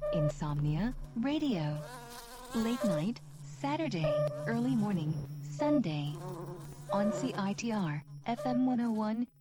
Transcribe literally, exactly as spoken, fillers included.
Insomnia Radio. Late night, Saturday, early morning, Sunday. On C I T R, F M one oh one,